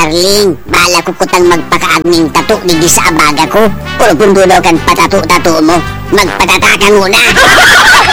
darling. Bala ko kutang magpakaagning tato di sa abaga ko. Puro pundo daw kan patato-tato mo. Magpatata ka muna.